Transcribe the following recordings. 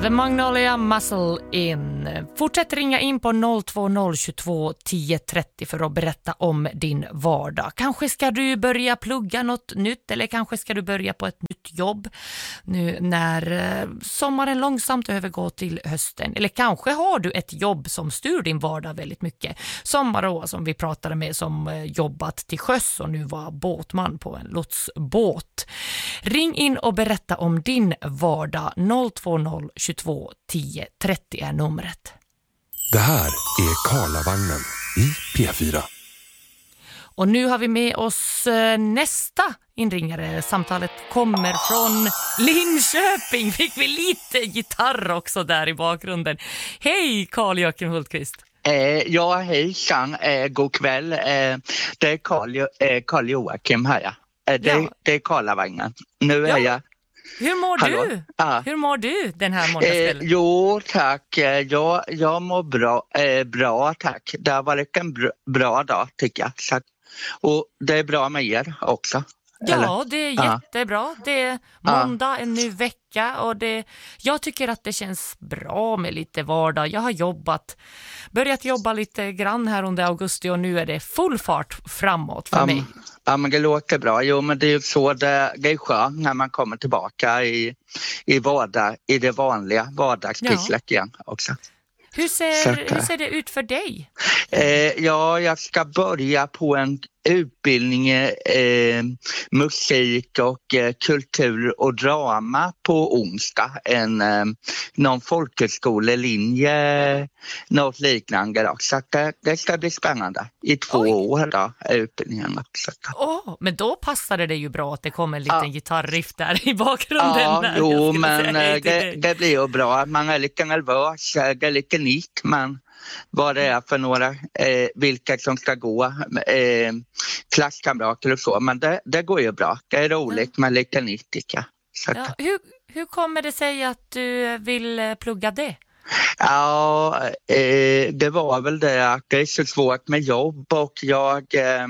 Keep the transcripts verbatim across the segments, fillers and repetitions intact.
The Magnolia Muscle In. Fortsätt ringa in på noll två noll tjugotvå tio trettio för att berätta om din vardag. Kanske ska du börja plugga något nytt eller kanske ska du börja på ett nytt jobb nu när sommaren långsamt övergår till hösten. Eller kanske har du ett jobb som styr din vardag väldigt mycket. Som Marå som vi pratade med som jobbat till sjöss och nu var båtman på en lotsbåt. Ring in och berätta om din vardag. Noll två noll tjugotvå tio trettio är numret. Det här är Karlavagnen i P fyra. Och nu har vi med oss nästa inringare. Samtalet kommer från Linköping. Fick vi lite gitarr också där i bakgrunden. Hej Carl-Joakim Hultqvist. Eh, ja, hejsan. Eh, god kväll. Eh, det är Carl, eh, Carl-Joakim här. Ja. Eh, det, Ja. det är Karlavagnen. Nu är Ja. jag... Hur mår Hallå? du? Ja. Hur mår du den här Eh, måndagskvällen? jo, tack. Eh, Jag, jag mår bra, eh, bra, tack. Det har varit en bra, bra dag, tycker jag. Så, att- och det är bra med er också. Ja, eller? det är Ja. jättebra. Det är måndag, en ny vecka och det, jag tycker att det känns bra med lite vardag. Jag har jobbat, börjat jobba lite grann här under augusti och nu är det full fart framåt för Ja, mig. men- Ja, men det låter bra. Jo, men det är ju så det, det är skönt när man kommer tillbaka i, i, vardag, i det vanliga vardagspisslet igen också. Hur ser, Så att, hur ser det ut för dig? Eh, ja, jag ska börja på en utbildning i eh, musik och eh, kultur och drama på onsdag. En, eh, någon folkhögskolelinje, något liknande. Då. Så att det, det ska bli spännande. I två Oj. år då, är utbildningen också. Åh, men då passade det ju bra att det kom en liten Ja. gitarriff där i bakgrunden. Ja, när jag jo, skulle men säga hej eh, till det, dig. det blir ju bra. Man är lite nervös, eh, det är lite nytt, men vad det är för några, eh, vilka som ska gå, eh, klasskamrater och så. Men det, det går ju bra. Det är roligt, men lite nytt, tycker jag. Så att, Ja, hur, hur kommer det sig att du vill eh, plugga det? Ja, eh, det var väl det att det är så svårt med jobb och jag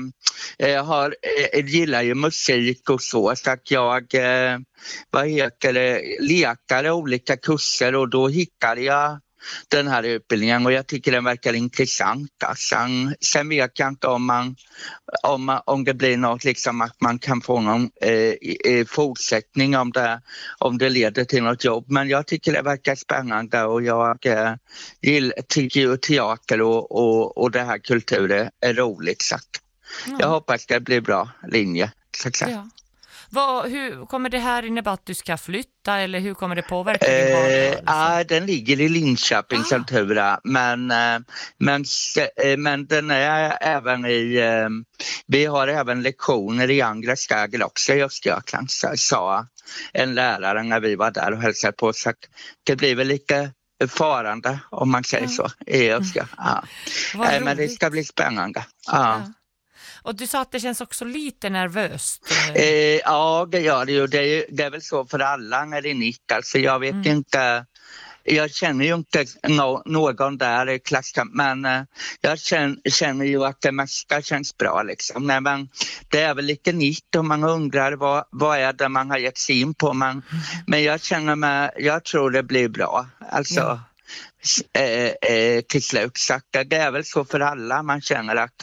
eh, har, eh, gillar ju musik och så, så att jag eh, vad heter det, lekade olika kurser och då hittade jag den här utbildningen och jag tycker den verkar intressant. Sen, sen vet jag inte om, man, om, man, om det blir något liksom att man kan få någon eh, fortsättning om det, om det leder till något jobb. Men jag tycker det verkar spännande och jag eh, gill, tycker ju teater och, och, och det här kulturen är roligt. Så att Ja. jag hoppas det blir bra linje. Så att säga. Ja. Vad, hur kommer det här innebära att du ska flytta eller hur kommer det påverka din vardag? Eh, liksom? ja, den ligger i Linköping Ah. som tur är, men, eh, men, s- eh, men den är även i, eh, vi har även lektioner i andra städer också i Östergötland, så- sa en lärare när vi var där och hälsade på, så att det blir väl lite farande om man säger Ja. så i Östergötland. Ja. Vad Eh, men det roligt. ska bli spännande. Ja. Ja. Och du sa att det känns också lite nervöst. eh. Eh, ja, det gör det ju. Det är, ju- det är väl så för alla när det är nytt. Alltså, jag vet Mm. inte, jag känner ju inte no, någon där i klassen, men eh, jag känner, känner ju att det mesta känns bra. Liksom. Nej, men det är väl lite nytt och man undrar vad, vad är det man har gett sig in på. Men, men jag känner mig, jag tror det blir bra. Alltså, Ja. s- eh, eh, till slut. Så att det är väl så för alla, man känner att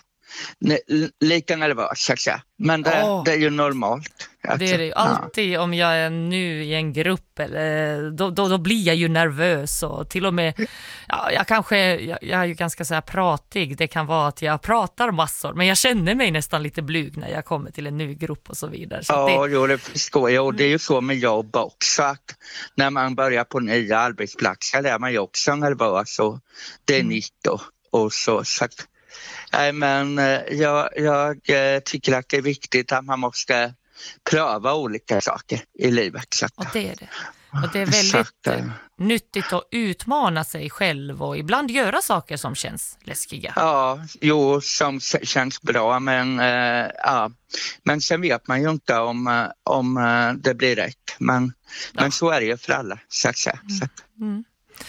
ne- lite nervös, så att säga. Men det, Ja. det är ju normalt. Alltså, Det är det ju. Alltid om jag är nu i en grupp eller, då, då, då blir jag ju nervös och till och med, ja, jag kanske, jag, jag är ju ganska så här pratig, det kan vara att jag pratar massor men jag känner mig nästan lite blyg när jag kommer till en ny grupp och så vidare. Så att Ja, det, jo, det förstår jag. Och det är ju så med jobb också, att när man börjar på nya arbetsplatser är man ju också nervös och det är Mm. nytt och, och så. så att, nej, men eh, jag, jag eh, tycker att det är viktigt att man måste pröva olika saker i livet. Så att, och det är det. Och det är så väldigt att, eh, eh, nyttigt att utmana sig själv och ibland göra saker som känns läskiga. Ja, jo, som s- känns bra, men, eh, ja. men sen vet man ju inte om, eh, om eh, det blir rätt. Men, Ja. men så är det ju för alla, så att säga. Så, att, Mm.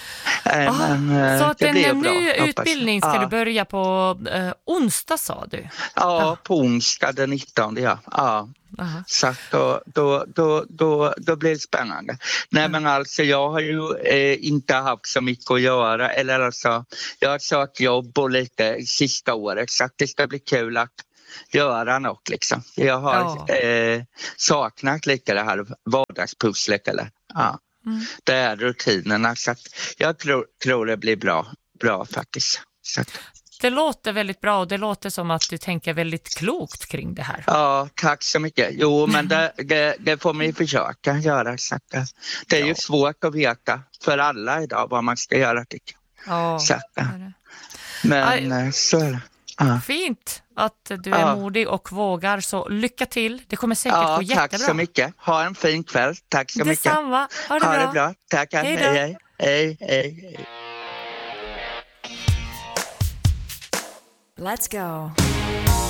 eh, Ah, men, eh, så att det en blir ju ny bra, hoppas jag. utbildning ska Ja. du börja på eh, onsdag sa du? Ja, på onsdag den nittonde, ja. ja. Aha. Så att då, då, då, då, då blir det spännande. Nej men alltså jag har ju eh, inte haft så mycket att göra. Eller alltså, jag har sökt jobb och lite sista året så att det ska bli kul att göra något liksom. Jag har Ja. eh, saknat lite det här vardagspusslet eller ja. Mm. Det är rutinerna så att jag tror, tror det blir bra, bra faktiskt. Så att, Det låter väldigt bra och det låter som att du tänker väldigt klokt kring det här. ja, tack så mycket. Jo, men det, det, det får man ju försöka göra. Så att det, det är ju Ja. svårt att veta för alla idag vad man ska göra tycker jag. Ja, Så att, det är det. men Aj. så är det. Ja. Fint att du är Ja. modig och vågar, så lycka till. Det kommer säkert Ja, gå jättebra. tack så mycket. Ha en fin kväll. Tack så mycket. Detsamma. Ha det Ha bra. det bra. Tack. Hej då. Hej, hej. Hej, hej, hej. Let's go.